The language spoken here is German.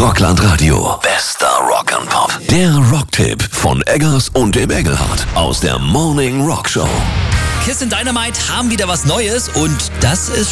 Rockland Radio. Bester Rock and Pop. Der Rocktipp von Eggers und dem Engelhardt aus der Morning Rock Show. Kiss in Dynamite haben wieder was Neues und das ist